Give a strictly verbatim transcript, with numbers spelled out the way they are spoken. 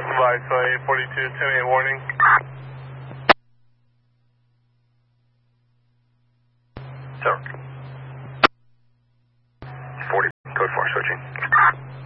Advise eight forty-two, ten eight warning. Sir. forty, code four, switching.